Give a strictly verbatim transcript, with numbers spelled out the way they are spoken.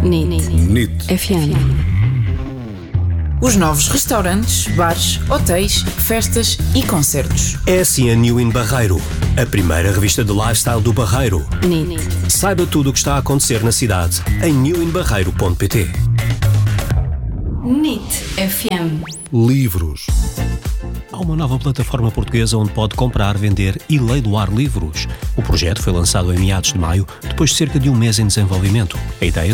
N I T. N I T F M. Os novos restaurantes, bares, hotéis, festas e concertos. É assim a New in Barreiro, a primeira revista de lifestyle do Barreiro. N I T. Saiba tudo o que está a acontecer na cidade em new in barreiro ponto pt. N I T F M. Livros. Há uma nova plataforma portuguesa onde pode comprar, vender e leiloar livros. O projeto foi lançado em meados de maio, depois de cerca de um mês em desenvolvimento. A ideia